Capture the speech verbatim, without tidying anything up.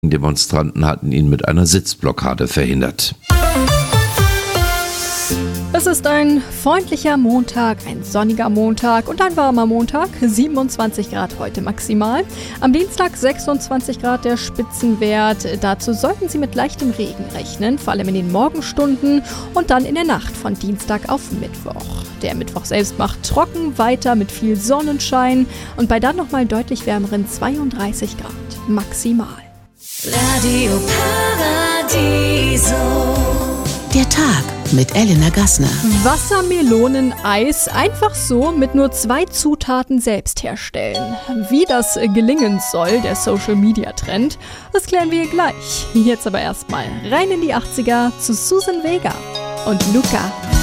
Demonstranten hatten ihn mit einer Sitzblockade verhindert. Es ist ein freundlicher Montag, ein sonniger Montag und ein warmer Montag. siebenundzwanzig Grad heute maximal. Am Dienstag sechsundzwanzig Grad der Spitzenwert. Dazu sollten Sie mit leichtem Regen rechnen, vor allem in den Morgenstunden und dann in der Nacht von Dienstag auf Mittwoch. Der Mittwoch selbst macht trocken weiter mit viel Sonnenschein und bei dann nochmal deutlich wärmeren zweiunddreißig Grad maximal. Radio Paradiso. Der Tag mit Elena Gassner. Wassermelonen-Eis einfach so mit nur zwei Zutaten selbst herstellen. Wie das gelingen soll, der Social-Media-Trend, das klären wir gleich. Jetzt aber erstmal rein in die achtziger zu Susan Vega und Luca.